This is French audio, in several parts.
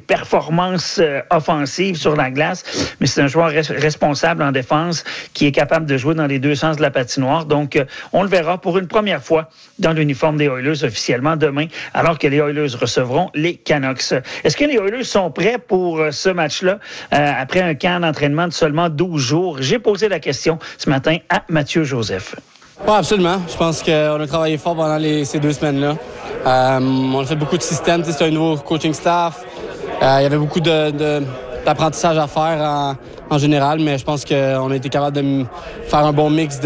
performances offensives sur la glace, mais c'est un joueur responsable en défense qui est capable de jouer dans les deux sens de la patinoire. Donc, on le verra pour une première fois dans l'uniforme des Oilers officiellement demain, alors que les Oilers recevront les Canucks. Est-ce que les Oilers sont prêts pour ce match-là après un camp d'entraînement de seulement 12 jours? J'ai posé la question ce matin à Mathieu Joseph. Oui, absolument. Je pense qu'on a travaillé fort pendant ces 2 semaines-là. On a fait beaucoup de systèmes. C'est un nouveau coaching staff. Il y avait beaucoup d'apprentissage à faire en général, mais je pense qu'on a été capable de faire un bon mix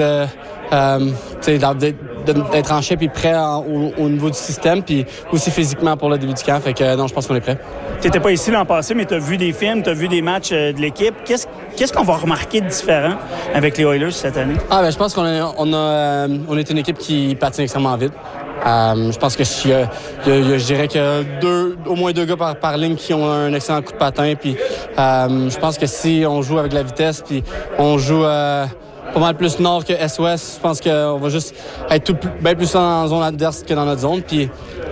d'être en shape et prêt au niveau du système, puis aussi physiquement pour le début du camp. Fait que non, je pense qu'on est prêt. Tu n'étais pas ici l'an passé, mais tu as vu des films, tu as vu des matchs de l'équipe. Qu'est-ce qu'on va remarquer de différent avec les Oilers cette année? Je pense qu'on est une équipe qui patine extrêmement vite. Je pense que je dirais qu'il y a au moins 2 gars par ligne qui ont un excellent coup de patin. Puis je pense que si on joue avec la vitesse, puis on joue pas mal plus nord que est-ouest, je pense qu'on va juste être bien plus en zone adverse que dans notre zone. Puis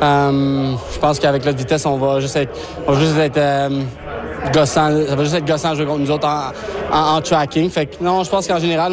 je pense qu'avec notre vitesse, on va juste être gossant. Ça va juste être gossant à jouer contre nous autres en tracking. Fait que non, je pense qu'en général,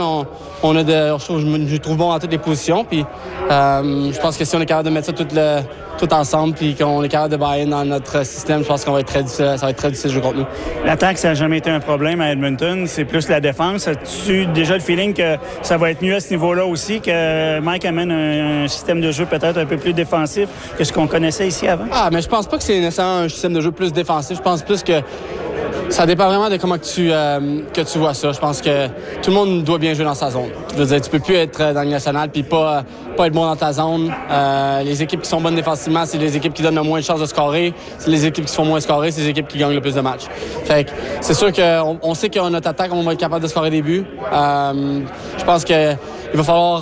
je trouve bon dans toutes les positions. Puis je pense que si on est capable de mettre ça tout ensemble, puis qu'on est capable de buy-in dans notre système, je pense qu'on va être très difficile, ça va être très difficile de jouer contre nous. L'attaque, ça n'a jamais été un problème à Edmonton. C'est plus la défense. As-tu déjà le feeling que ça va être mieux à ce niveau-là aussi, que Mike amène un système de jeu peut-être un peu plus défensif que ce qu'on connaissait ici avant? Mais je pense pas que c'est nécessairement un système de jeu plus défensif. Je pense plus que ça dépend vraiment de comment que tu vois ça. Je pense que tout le monde doit bien jouer dans sa zone. Je veux dire, tu peux plus être dans le national puis pas être bon dans ta zone. Les équipes qui sont bonnes défensivement, c'est les équipes qui donnent le moins de chances de scorer. C'est les équipes qui se font moins scorer, c'est les équipes qui gagnent le plus de matchs. Fait que c'est sûr qu'on sait qu'en notre attaque, on va être capable de scorer des buts. Je pense qu'il va falloir...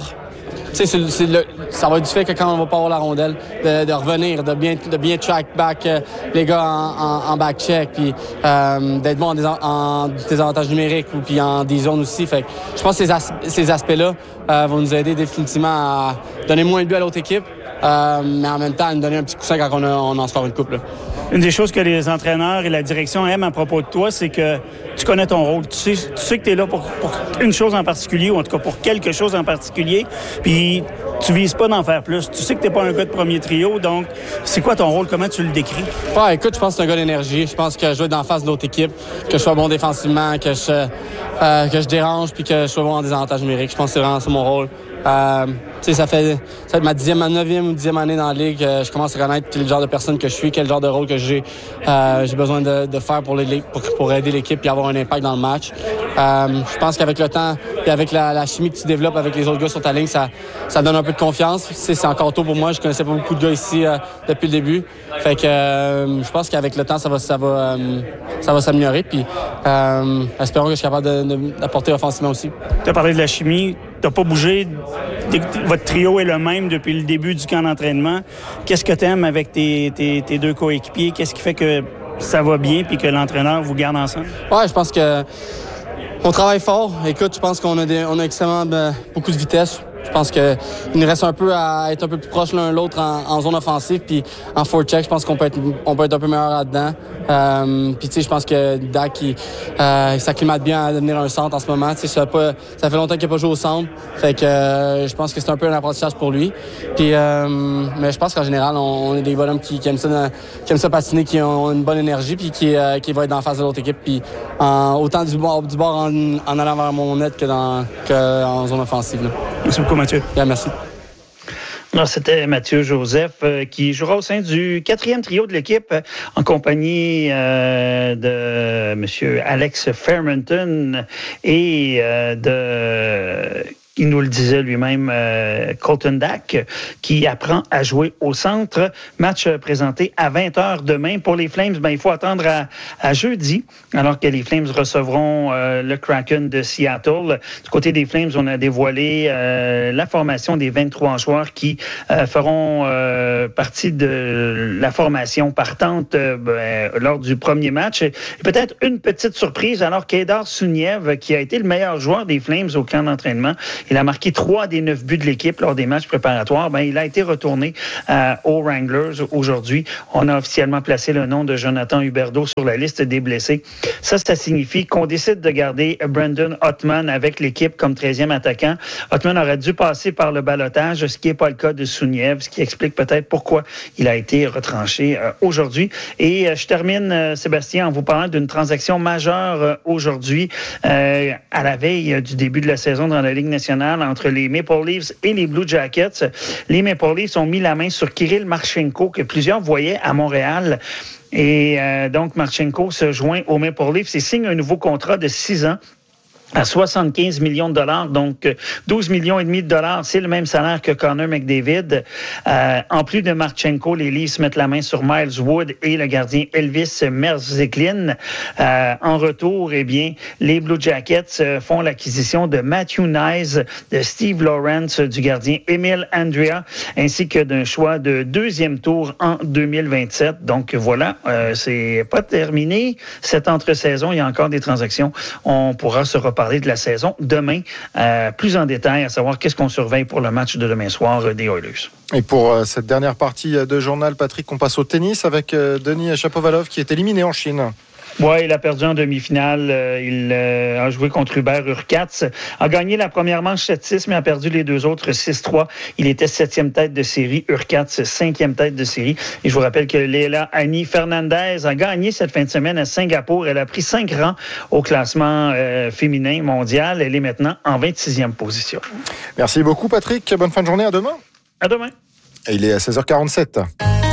ça va être du fait que quand on va pas avoir la rondelle, de revenir, de bien track back les gars en back check, puis d'être bon en désavantage numérique ou puis en des zones aussi. Fait que je pense que ces aspects-là vont nous aider définitivement à donner moins de buts à l'autre équipe, mais en même temps à nous donner un petit coussin quand on en score une coupe. Là. Une des choses que les entraîneurs et la direction aiment à propos de toi, c'est que tu connais ton rôle. Tu sais que tu es là pour une chose en particulier, ou en tout cas pour quelque chose en particulier, puis tu vises pas d'en faire plus. Tu sais que tu n'es pas un gars de premier trio, donc c'est quoi ton rôle? Comment tu le décris? Écoute, je pense que c'est un gars d'énergie. Je pense que je dois être en face de l'autre équipe, que je sois bon défensivement, que je dérange, puis que je sois bon en désavantage numérique. Je pense que c'est vraiment ça mon rôle. Ça fait ma 9e ou 10e année dans la Ligue. Je commence à connaître le genre de personne que je suis, quel genre de rôle que j'ai besoin de faire pour aider l'équipe et avoir un impact dans le match. Je pense qu'avec le temps et avec la chimie que tu développes avec les autres gars sur ta ligne, ça donne un peu de confiance. C'est encore tôt pour moi. Je connaissais pas beaucoup de gars ici depuis le début. Fait que je pense qu'avec le temps, ça va s'améliorer. Puis espérons que je suis capable d'apporter offensivement aussi. Tu as parlé de la chimie. Tu n'as pas bougé. Votre trio est le même depuis le début du camp d'entraînement. Qu'est-ce que tu aimes avec tes 2 coéquipiers? Qu'est-ce qui fait que ça va bien et que l'entraîneur vous garde ensemble? Je pense que on travaille fort. Écoute, je pense qu'on a extrêmement beaucoup de vitesse. Je pense qu'il nous reste un peu à être un peu plus proche l'un de l'autre en zone offensive. Puis en forecheck, je pense qu'on peut être un peu meilleur là-dedans. Puis tu sais, je pense que Dak, il s'acclimate bien à devenir un centre en ce moment. Tu sais, ça fait longtemps qu'il n'a pas joué au centre. Fait que je pense que c'est un peu un apprentissage pour lui. Puis, mais je pense qu'en général, on est des bonhommes qui aiment ça patiner, qui ont une bonne énergie, puis qui vont être en face de l'autre équipe. Puis autant du bord en allant vers mon net qu'en zone offensive. Là. Merci beaucoup, Mathieu. Bien, merci. Alors, c'était Mathieu Joseph qui jouera au sein du 4e trio de l'équipe en compagnie de M. Alex Fermenton et il nous le disait lui-même, Colton Dak, qui apprend à jouer au centre. Match présenté à 20h demain. Pour les Flames, il faut attendre à jeudi, alors que les Flames recevront le Kraken de Seattle. Du côté des Flames, on a dévoilé la formation des 23 joueurs qui feront partie de la formation partante lors du premier match. Et peut-être une petite surprise, alors qu'Edard Souniev, qui a été le meilleur joueur des Flames au camp d'entraînement, Il a marqué 3 des 9 buts de l'équipe lors des matchs préparatoires. Il a été retourné aux Wranglers aujourd'hui. On a officiellement placé le nom de Jonathan Huberdeau sur la liste des blessés. Ça signifie qu'on décide de garder Brandon Othmann avec l'équipe comme 13e attaquant. Othmann aurait dû passer par le ballottage, ce qui n'est pas le cas de Souniev, ce qui explique peut-être pourquoi il a été retranché aujourd'hui. Et je termine, Sébastien, en vous parlant d'une transaction majeure aujourd'hui, à la veille du début de la saison dans la Ligue nationale, entre les Maple Leafs et les Blue Jackets. Les Maple Leafs ont mis la main sur Kirill Marchenko, que plusieurs voyaient à Montréal. Et donc, Marchenko se joint aux Maple Leafs et signe un nouveau contrat de 6 ans. À 75 millions de dollars, donc 12 millions et demi de dollars, c'est le même salaire que Connor McDavid. En plus de Marchenko, les Leafs mettent la main sur Miles Wood et le gardien Elvis Merzlikhin. En retour, les Blue Jackets font l'acquisition de Matthew Knies, de Steve Lawrence, du gardien Emil Andrea, ainsi que d'un choix de 2e tour en 2027. Donc voilà, c'est pas terminé cette entre-saison. Il y a encore des transactions. On pourra se reparler de la saison demain, plus en détail, à savoir qu'est-ce qu'on surveille pour le match de demain soir des Oilers. Et pour cette dernière partie de journal, Patrick, on passe au tennis avec Denis Shapovalov qui est éliminé en Chine. Oui, il a perdu en demi-finale. Il a joué contre Hubert Hurkacz. A gagné la première manche 7-6, mais a perdu les 2 autres 6-3. Il était 7e tête de série. Hurkacz, 5e tête de série. Et je vous rappelle que Leila Annie Fernandez a gagné cette fin de semaine à Singapour. Elle a pris 5 rangs au classement féminin mondial. Elle est maintenant en 26e position. Merci beaucoup, Patrick. Bonne fin de journée. À demain. À demain. Et il est à 16h47.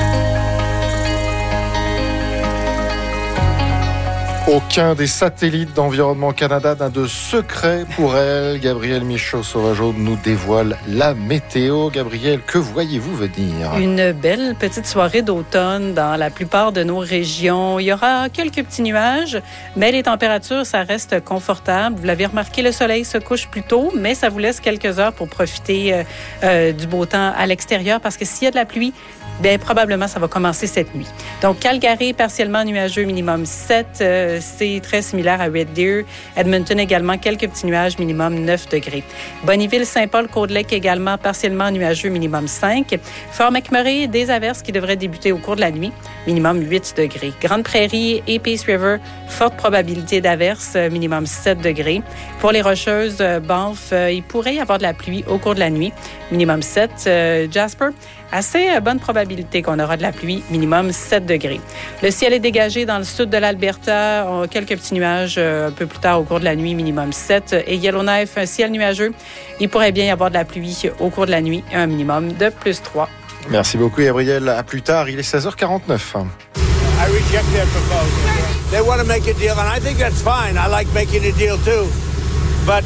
Aucun des satellites d'Environnement Canada n'a de secret pour elle. Gabrielle Michaud-Sauvageau nous dévoile la météo. Gabrielle, que voyez-vous venir? Une belle petite soirée d'automne dans la plupart de nos régions. Il y aura quelques petits nuages, mais les températures, ça reste confortable. Vous l'avez remarqué, le soleil se couche plus tôt, mais ça vous laisse quelques heures pour profiter du beau temps à l'extérieur, parce que s'il y a de la pluie, bien, probablement, ça va commencer cette nuit. Donc, Calgary, partiellement nuageux, minimum 7. C'est très similaire à Red Deer. Edmonton également, quelques petits nuages, minimum 9 degrés. Bonneville, Saint-Paul, Cold Lake également, partiellement nuageux, minimum 5. Fort McMurray, des averses qui devraient débuter au cours de la nuit, minimum 8 degrés. Grande Prairie et Peace River, forte probabilité d'averses, minimum 7 degrés. Pour les Rocheuses, Banff, il pourrait y avoir de la pluie au cours de la nuit, minimum 7. Jasper, assez bonne probabilité qu'on aura de la pluie, minimum 7 degrés. Le ciel est dégagé dans le sud de l'Alberta. On a quelques petits nuages un peu plus tard au cours de la nuit, minimum 7. Et Yellowknife, un ciel nuageux. Il pourrait bien y avoir de la pluie au cours de la nuit, un minimum de plus 3. Merci beaucoup, Gabriel. À plus tard, il est 16h49. I reject their proposal. They want to make a deal, and I think that's fine. I like making a deal too. But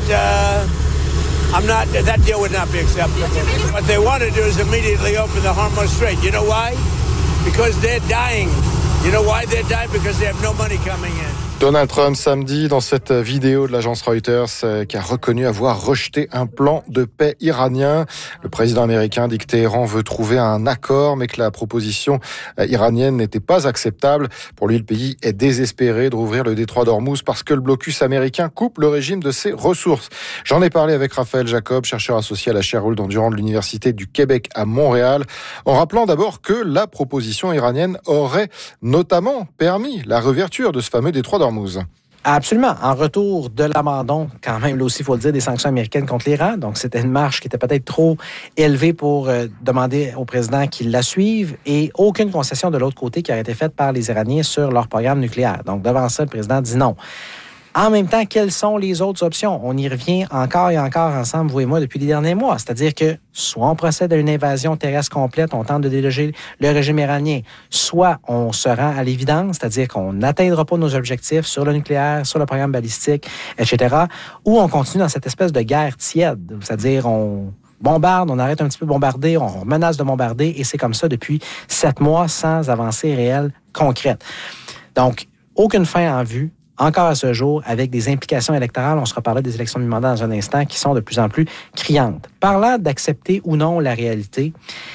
that deal would not be acceptable. What they want to do is immediately open the Hormuz Strait. You know why? Because they're dying. You know why they're dying? Because they have no money coming in. Donald Trump, samedi, dans cette vidéo de l'agence Reuters, qui a reconnu avoir rejeté un plan de paix iranien. Le président américain dit que Téhéran veut trouver un accord, mais que la proposition iranienne n'était pas acceptable. Pour lui, le pays est désespéré de rouvrir le détroit d'Ormuz parce que le blocus américain coupe le régime de ses ressources. J'en ai parlé avec Raphaël Jacob, chercheur associé à la chaire Raoul Dandurand de l'Université du Québec à Montréal, en rappelant d'abord que la proposition iranienne aurait notamment permis la réouverture de ce fameux détroit d'Ormuz. Absolument. En retour de l'abandon, quand même, là aussi, il faut le dire, des sanctions américaines contre l'Iran. Donc, c'était une marche qui était peut-être trop élevée pour demander au président qu'il la suive, et aucune concession de l'autre côté qui a été faite par les Iraniens sur leur programme nucléaire. Donc, devant ça, le président dit non. En même temps, quelles sont les autres options? On y revient encore et encore ensemble, vous et moi, depuis les derniers mois. C'est-à-dire que soit on procède à une invasion terrestre complète, on tente de déloger le régime iranien, soit on se rend à l'évidence, c'est-à-dire qu'on n'atteindra pas nos objectifs sur le nucléaire, sur le programme balistique, etc., ou on continue dans cette espèce de guerre tiède, c'est-à-dire on bombarde, on arrête un petit peu de bombarder, on menace de bombarder, et c'est comme ça depuis 7 mois sans avancée réelle concrète. Donc, aucune fin en vue. Encore à ce jour, avec des implications électorales, on se reparlera des élections de mandat dans un instant, qui sont de plus en plus criantes. Parlant d'accepter ou non la réalité,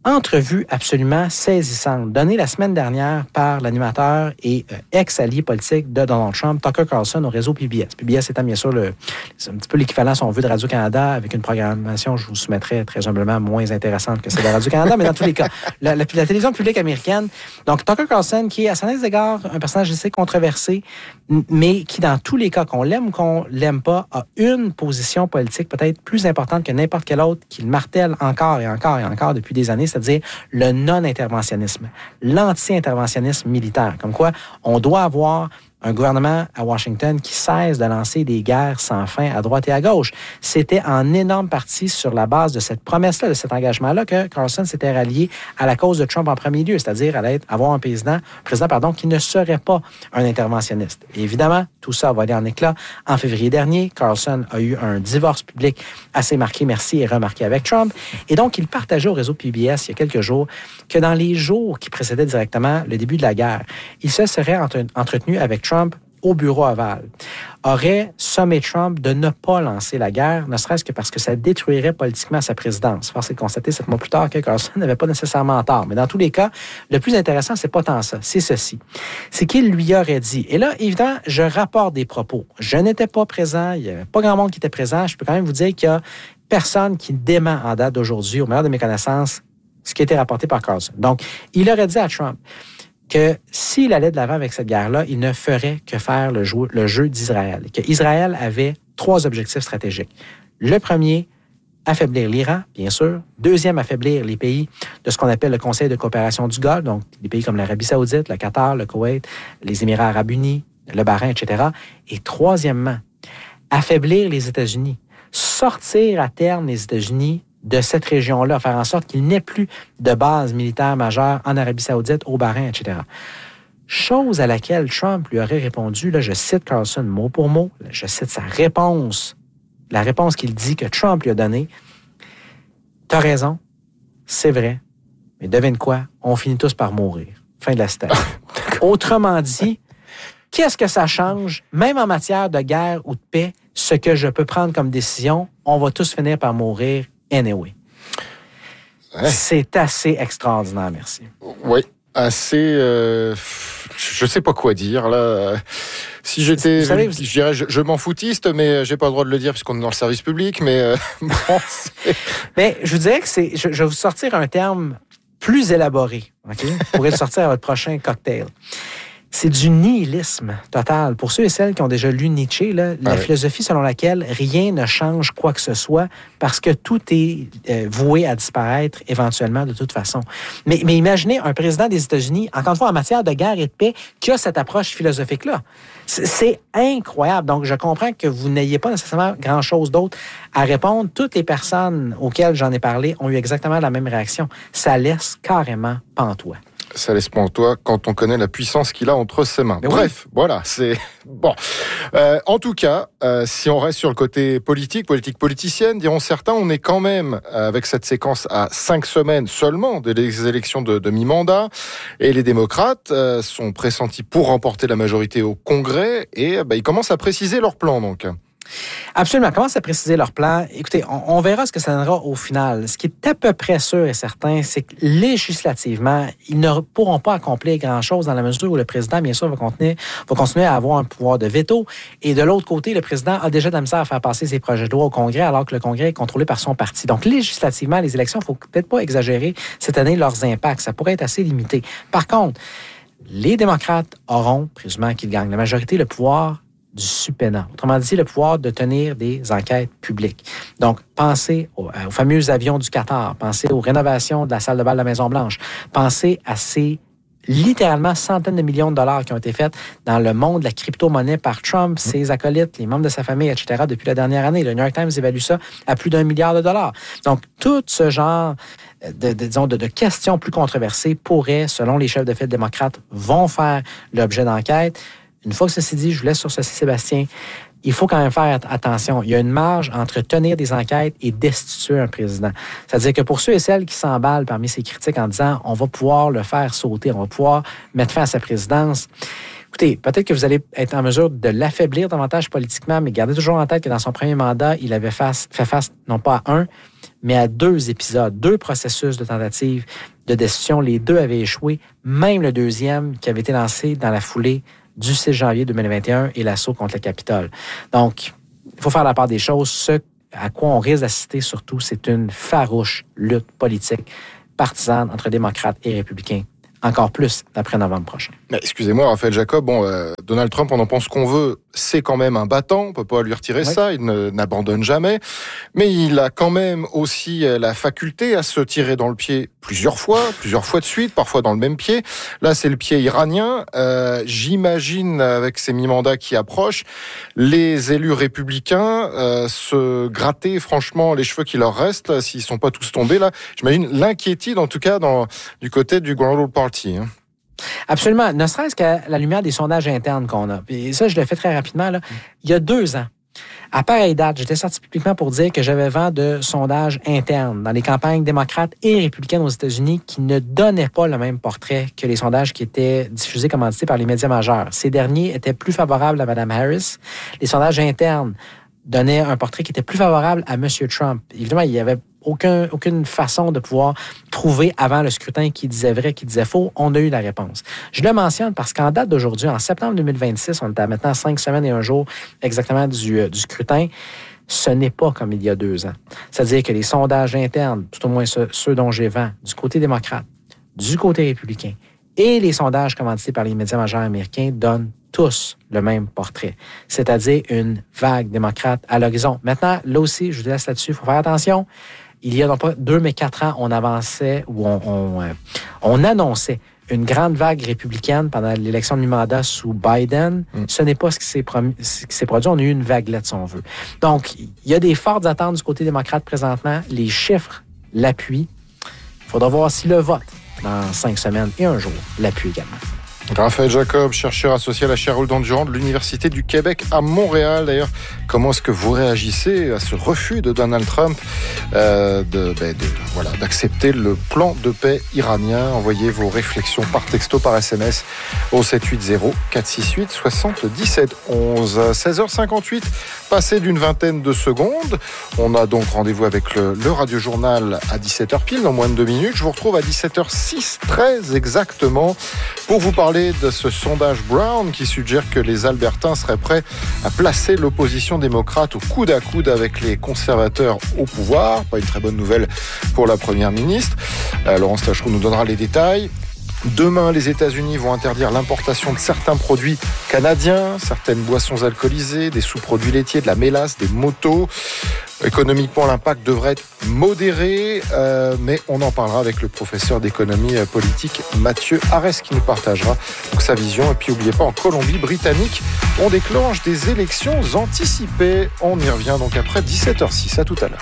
Entrevue absolument saisissante, donnée la semaine dernière par l'animateur et ex-allié politique de Donald Trump, Tucker Carlson, au réseau PBS. PBS étant bien sûr c'est un petit peu l'équivalent, si on veut, de Radio-Canada, avec une programmation, je vous soumettrai très humblement, moins intéressante que celle de Radio-Canada, mais dans tous les cas, la télévision publique américaine. Donc, Tucker Carlson, qui est à certains égards un personnage assez controversé, mais qui, dans tous les cas, qu'on l'aime ou qu'on l'aime pas, a une position politique peut-être plus importante que n'importe quelle autre, qu'il martèle encore et encore et encore depuis des années, c'est-à-dire le non-interventionnisme, l'anti-interventionnisme militaire. Comme quoi, on doit avoir un gouvernement à Washington qui cesse de lancer des guerres sans fin à droite et à gauche. C'était en énorme partie sur la base de cette promesse-là, de cet engagement-là, que Carlson s'était rallié à la cause de Trump en premier lieu, c'est-à-dire avoir un président qui ne serait pas un interventionniste. Et évidemment, tout ça va aller en éclat. En février dernier, Carlson a eu un divorce public assez marqué, merci, et remarqué avec Trump. Et donc, il partageait au réseau PBS il y a quelques jours que dans les jours qui précédaient directement le début de la guerre, il se serait entretenu avec Trump au bureau Oval, aurait sommé Trump de ne pas lancer la guerre, ne serait-ce que parce que ça détruirait politiquement sa présidence. Force est de constater 7 mois plus tard que Carlson n'avait pas nécessairement tort. Mais dans tous les cas, le plus intéressant, c'est pas tant ça, c'est ceci. C'est qu'il lui aurait dit, et là, évidemment, je rapporte des propos. Je n'étais pas présent, il n'y avait pas grand monde qui était présent. Je peux quand même vous dire qu'il y a personne qui dément en date d'aujourd'hui, au meilleur de mes connaissances, ce qui a été rapporté par Carlson. Donc, il aurait dit à Trump que s'il allait de l'avant avec cette guerre-là, il ne ferait que faire le jeu d'Israël. Qu'Israël avait 3 objectifs stratégiques. Le premier, affaiblir l'Iran, bien sûr. Deuxième, affaiblir les pays de ce qu'on appelle le Conseil de coopération du Golfe, donc des pays comme l'Arabie saoudite, le Qatar, le Koweït, les Émirats arabes unis, le Bahreïn, etc. Et troisièmement, affaiblir les États-Unis. Sortir à terme les États-Unis de cette région-là, faire en sorte qu'il n'ait plus de base militaire majeure en Arabie saoudite, au Bahreïn, etc. Chose à laquelle Trump lui aurait répondu, là, je cite Carlson mot pour mot, je cite sa réponse, la réponse qu'il dit que Trump lui a donnée. « T'as raison, c'est vrai, mais devine quoi, on finit tous par mourir. » Fin de la citation. Autrement dit, qu'est-ce que ça change, même en matière de guerre ou de paix, ce que je peux prendre comme décision, on va tous finir par mourir anyway. Ouais. C'est assez extraordinaire, merci. Oui, assez... je sais pas quoi dire, là. Si j'étais... Je dirais, je m'en foutiste, mais j'ai pas le droit de le dire puisqu'on est dans le service public, mais... bon, mais je vous dirais que c'est... Je vais vous sortir un terme plus élaboré, OK? Vous pourrez le sortir à votre prochain cocktail. C'est du nihilisme total. Pour ceux et celles qui ont déjà lu Nietzsche, là, la philosophie selon laquelle rien ne change quoi que ce soit parce que tout est voué à disparaître éventuellement de toute façon. Mais imaginez un président des États-Unis, encore une fois, en matière de guerre et de paix, qui a cette approche philosophique-là. C'est incroyable. Donc, je comprends que vous n'ayez pas nécessairement grand-chose d'autre à répondre. Toutes les personnes auxquelles j'en ai parlé ont eu exactement la même réaction. Ça laisse carrément pantois. Ça laisse pantois quand on connaît la puissance qu'il a entre ses mains. Mais bref, oui. Voilà, c'est... Bon. En tout cas, si on reste sur le côté politique politicienne, diront certains, on est quand même, avec cette séquence, à 5 semaines seulement des élections de mi-mandat. Et les démocrates sont pressentis pour remporter la majorité au Congrès. Et ils commencent à préciser leur plan, donc. Absolument. Commence à préciser leur plan. Écoutez, on verra ce que ça donnera au final. Ce qui est à peu près sûr et certain, c'est que législativement, ils ne pourront pas accomplir grand-chose dans la mesure où le président, bien sûr, va continuer à avoir un pouvoir de veto. Et de l'autre côté, le président a déjà de la misère à faire passer ses projets de loi au Congrès, alors que le Congrès est contrôlé par son parti. Donc, législativement, les élections, il ne faut peut-être pas exagérer cette année leurs impacts. Ça pourrait être assez limité. Par contre, les démocrates auront, présumant qu'ils gagnent la majorité, le pouvoir du subpoena. Autrement dit, le pouvoir de tenir des enquêtes publiques. Donc, pensez aux fameux avions du Qatar, pensez aux rénovations de la salle de bal de la Maison-Blanche, pensez à ces littéralement centaines de millions de dollars qui ont été faits dans le monde de la crypto-monnaie par Trump, ses acolytes, les membres de sa famille, etc., depuis la dernière année. Le New York Times évalue ça à plus d'1 milliard de dollars. Donc, tout ce genre de questions plus controversées pourraient, selon les chefs de file démocrates, vont faire l'objet d'enquêtes. Une fois que ceci dit, je vous laisse sur ceci, Sébastien, il faut quand même faire attention. Il y a une marge entre tenir des enquêtes et destituer un président. C'est-à-dire que pour ceux et celles qui s'emballent parmi ces critiques en disant « on va pouvoir le faire sauter, on va pouvoir mettre fin à sa présidence », écoutez, peut-être que vous allez être en mesure de l'affaiblir davantage politiquement, mais gardez toujours en tête que dans son premier mandat, il avait fait face non pas à un, mais à 2 épisodes, 2 processus de tentative de destitution. Les 2 avaient échoué, même le 2e qui avait été lancé dans la foulée du 6 janvier 2021 et l'assaut contre le Capitole. Donc, il faut faire la part des choses. Ce à quoi on risque d'assister surtout, c'est une farouche lutte politique partisane entre démocrates et républicains. Encore plus d'après novembre prochain. Mais excusez-moi, Raphaël Jacob, Donald Trump, on en pense qu'on veut, c'est quand même un battant, on peut pas lui retirer ça, il n'abandonne jamais, mais il a quand même aussi la faculté à se tirer dans le pied plusieurs fois de suite, parfois dans le même pied. Là, c'est le pied iranien. J'imagine, avec ces mi-mandats qui approchent, les élus républicains se gratter franchement les cheveux qui leur restent, là, s'ils sont pas tous tombés là. J'imagine l'inquiétude, en tout cas, du côté du Grand Old Party. Absolument. Ne serait-ce qu'à la lumière des sondages internes qu'on a. Et ça, je le fais très rapidement. Là. Il y a 2 ans, à pareille date, j'étais sorti publiquement pour dire que j'avais vent de sondages internes dans les campagnes démocrates et républicaines aux États-Unis qui ne donnaient pas le même portrait que les sondages qui étaient diffusés, commandités par les médias majeurs. Ces derniers étaient plus favorables à Mme Harris. Les sondages internes donnaient un portrait qui était plus favorable à M. Trump. Évidemment, il y avait aucune façon de pouvoir prouver avant le scrutin qui disait vrai, qui disait faux. On a eu la réponse. Je le mentionne parce qu'en date d'aujourd'hui, en septembre 2026, on est à maintenant 5 semaines et 1 jour exactement du scrutin. Ce n'est pas comme il y a 2 ans. C'est-à-dire que les sondages internes, tout au moins ceux dont j'ai vent, du côté démocrate, du côté républicain, et les sondages commandités par les médias majeurs américains donnent tous le même portrait, c'est-à-dire une vague démocrate à l'horizon. Maintenant, là aussi, je vous laisse là-dessus, il faut faire attention. Il y a non pas 2 mais 4 ans, on avançait ou on annonçait une grande vague républicaine pendant l'élection de mi-mandat sous Biden. Ce n'est pas ce qui s'est produit. On a eu une vaguelette, si on veut. Donc, il y a des fortes attentes du côté démocrate présentement. Les chiffres l'appuient. Il faudra voir si le vote, dans 5 semaines et 1 jour, l'appuie également. Raphaël Jacob, chercheur associé à la chaire Roldan-Durand de l'Université du Québec à Montréal. D'ailleurs, comment est-ce que vous réagissez à ce refus de Donald Trump d'accepter le plan de paix iranien? Envoyez vos réflexions par texto, par SMS au 780 468 77 11. 16h58, passé d'une vingtaine de secondes. On a donc rendez-vous avec le Radio-Journal à 17h pile, dans moins de 2 minutes. Je vous retrouve à 17h06, très exactement, pour vous parler de ce sondage Brown qui suggère que les Albertains seraient prêts à placer l'opposition démocrate au coude à coude avec les conservateurs au pouvoir. Pas une très bonne nouvelle pour la première ministre. Laurence Tachereau nous donnera les détails. Demain, les États-Unis vont interdire l'importation de certains produits canadiens, certaines boissons alcoolisées, des sous-produits laitiers, de la mélasse, des motos. Économiquement, l'impact devrait être modéré, mais on en parlera avec le professeur d'économie politique Mathieu Arès qui nous partagera donc sa vision. Et puis, n'oubliez pas, en Colombie-Britannique, on déclenche des élections anticipées. On y revient donc après 17h06. À tout à l'heure.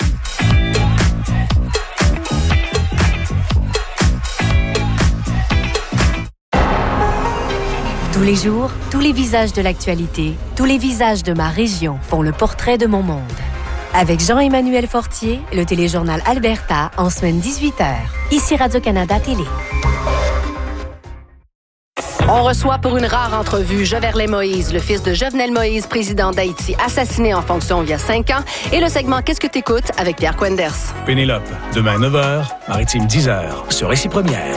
Tous les jours, tous les visages de l'actualité, tous les visages de ma région font le portrait de mon monde. Avec Jean-Emmanuel Fortier, le téléjournal Alberta, en semaine 18h. Ici Radio-Canada Télé. On reçoit pour une rare entrevue Joverley Moïse, le fils de Jovenel Moïse, président d'Haïti, assassiné en fonction il y a 5 ans, et le segment Qu'est-ce que t'écoutes avec Pierre Quenders. Pénélope, demain 9h, Maritime 10h, sur Ici Première.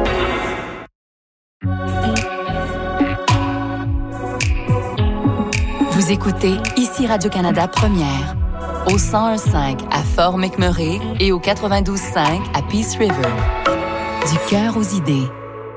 Vous écoutez Ici Radio-Canada Première, au 101.5 à Fort McMurray et au 92.5 à Peace River. Du cœur aux idées.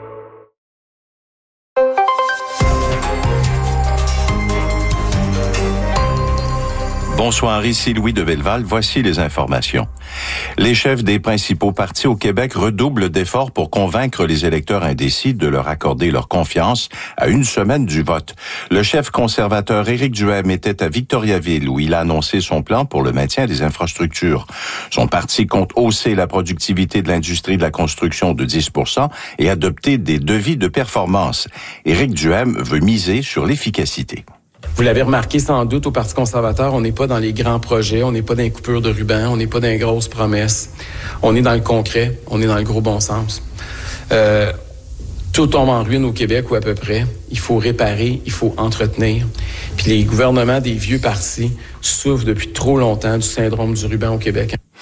Bonsoir, ici Louis de Belleval. Voici les informations. Les chefs des principaux partis au Québec redoublent d'efforts pour convaincre les électeurs indécis de leur accorder leur confiance à une semaine du vote. Le chef conservateur Éric Duhaime était à Victoriaville où il a annoncé son plan pour le maintien des infrastructures. Son parti compte hausser la productivité de l'industrie de la construction de 10% et adopter des devis de performance. Éric Duhaime veut miser sur l'efficacité. Vous l'avez remarqué sans doute au Parti conservateur, on n'est pas dans les grands projets, on n'est pas dans les coupures de ruban, on n'est pas dans les grosses promesses. On est dans le concret, on est dans le gros bon sens. Tout tombe en ruine au Québec ou à peu près. Il faut réparer, il faut entretenir. Puis les gouvernements des vieux partis souffrent depuis trop longtemps du syndrome du ruban au Québec.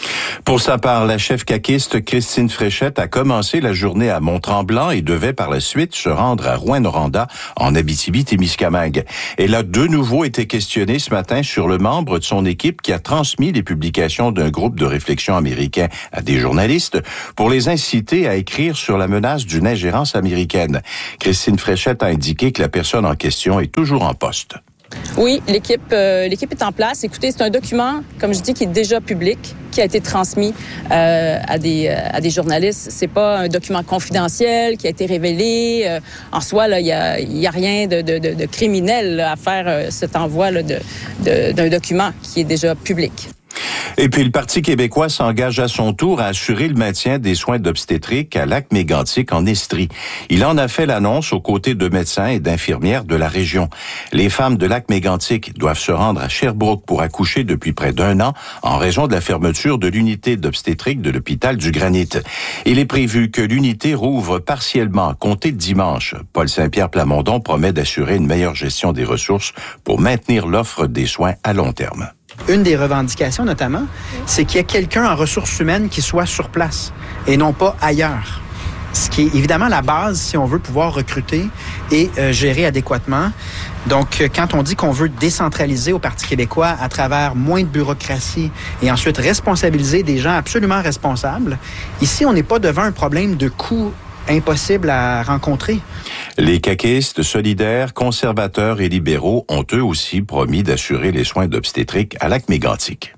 Pour sa part, la chef caquiste Christine Fréchette a commencé la journée à Mont-Tremblant et devait par la suite se rendre à Rouyn-Noranda en Abitibi-Témiscamingue. Elle a de nouveau été questionnée ce matin sur le membre de son équipe qui a transmis les publications d'un groupe de réflexion américain à des journalistes pour les inciter à écrire sur la menace d'une ingérence américaine. Christine Fréchette a indiqué que la personne en question est toujours en poste. Oui, l'équipe est en place. Écoutez, c'est un document, comme je dis, qui est déjà public, qui a été transmis à des journalistes. C'est pas un document confidentiel qui a été révélé. En soi, là, il y a rien de criminel là, à faire cet envoi là, d'un document qui est déjà public. Et puis, le Parti québécois s'engage à son tour à assurer le maintien des soins d'obstétrique à Lac-Mégantic en Estrie. Il en a fait l'annonce aux côtés de médecins et d'infirmières de la région. Les femmes de Lac-Mégantic doivent se rendre à Sherbrooke pour accoucher depuis près d'1 an en raison de la fermeture de l'unité d'obstétrique de l'hôpital du Granit. Il est prévu que l'unité rouvre partiellement à compter de dimanche. Paul Saint-Pierre Plamondon promet d'assurer une meilleure gestion des ressources pour maintenir l'offre des soins à long terme. Une des revendications, notamment, c'est qu'il y ait quelqu'un en ressources humaines qui soit sur place et non pas ailleurs. Ce qui est évidemment la base si on veut pouvoir recruter et gérer adéquatement. Donc, quand on dit qu'on veut décentraliser au Parti québécois à travers moins de bureaucratie et ensuite responsabiliser des gens absolument responsables, ici, on n'est pas devant un problème de coût impossible à rencontrer. Les caquistes, solidaires, conservateurs et libéraux ont eux aussi promis d'assurer les soins d'obstétrique à Lac-Mégantic.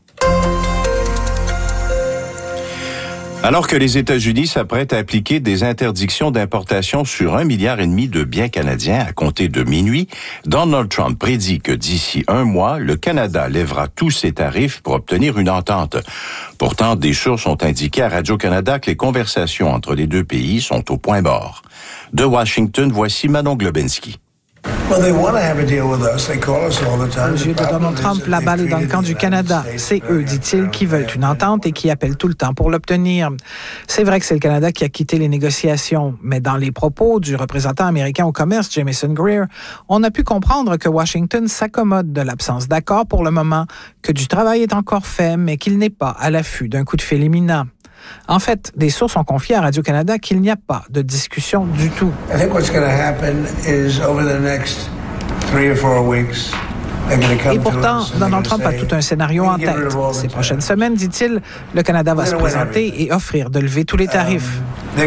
Alors que les États-Unis s'apprêtent à appliquer des interdictions d'importation sur 1,5 milliard de biens canadiens à compter de minuit, Donald Trump prédit que d'ici 1 mois, le Canada lèvera tous ses tarifs pour obtenir une entente. Pourtant, des sources ont indiqué à Radio-Canada que les conversations entre les deux pays sont au point mort. De Washington, voici Manon Globensky. Aux yeux de Donald Trump, la balle est dans le camp du Canada. C'est eux, dit-il, qui veulent une entente et qui appellent tout le temps pour l'obtenir. C'est vrai que c'est le Canada qui a quitté les négociations, mais dans les propos du représentant américain au commerce, Jamieson Greer, on a pu comprendre que Washington s'accommode de l'absence d'accord pour le moment, que du travail est encore fait, mais qu'il n'est pas à l'affût d'un coup de fil imminent. En fait, des sources ont confié à Radio-Canada qu'il n'y a pas de discussion du tout. Et pourtant, Donald Trump a tout un scénario en tête. Ces prochaines semaines, dit-il, le Canada va se présenter et offrir de lever tous les tarifs.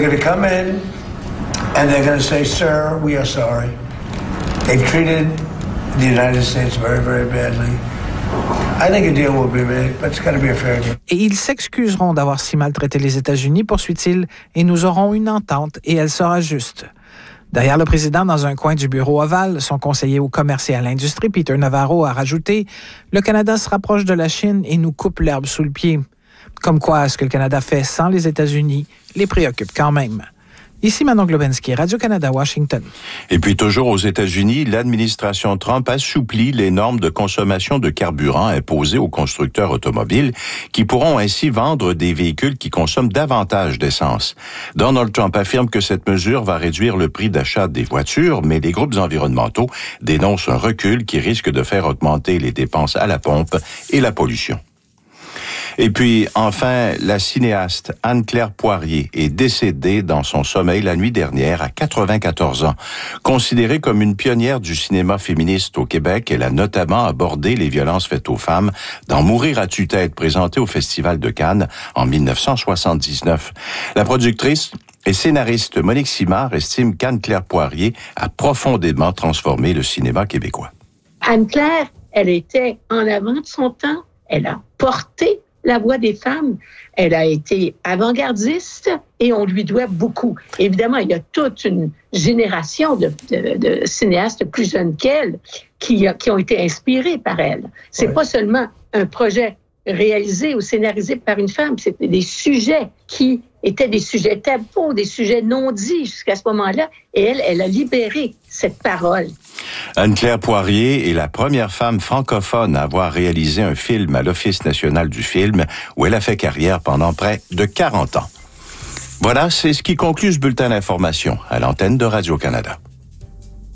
Et ils s'excuseront d'avoir si maltraité les États-Unis, poursuit-il, et nous aurons une entente et elle sera juste. Derrière le président, dans un coin du bureau ovale, son conseiller au commerce et à l'industrie, Peter Navarro, a rajouté « Le Canada se rapproche de la Chine et nous coupe l'herbe sous le pied. » Comme quoi, ce que le Canada fait sans les États-Unis les préoccupe quand même. Ici Manon Globensky, Radio-Canada, Washington. Et puis toujours aux États-Unis, l'administration Trump assouplit les normes de consommation de carburant imposées aux constructeurs automobiles qui pourront ainsi vendre des véhicules qui consomment davantage d'essence. Donald Trump affirme que cette mesure va réduire le prix d'achat des voitures, mais les groupes environnementaux dénoncent un recul qui risque de faire augmenter les dépenses à la pompe et la pollution. Et puis, enfin, la cinéaste Anne-Claire Poirier est décédée dans son sommeil la nuit dernière à 94 ans. Considérée comme une pionnière du cinéma féministe au Québec, elle a notamment abordé les violences faites aux femmes dans Mourir à tue-tête, présenté au Festival de Cannes en 1979. La productrice et scénariste Monique Simard estime qu'Anne-Claire Poirier a profondément transformé le cinéma québécois. Anne-Claire, elle était en avant de son temps. Elle a porté la voix des femmes. Elle a été avant-gardiste et on lui doit beaucoup. Évidemment, il y a toute une génération de cinéastes plus jeunes qu'elle qui ont été inspirés par elle. C'est pas seulement un projet réalisé ou scénarisé par une femme, c'était des sujets qui étaient des sujets tabous, des sujets non dits jusqu'à ce moment-là. Et elle a libéré cette parole. Anne-Claire Poirier est la première femme francophone à avoir réalisé un film à l'Office national du film, où elle a fait carrière pendant près de 40 ans. Voilà, c'est ce qui conclut ce bulletin d'information à l'antenne de Radio-Canada.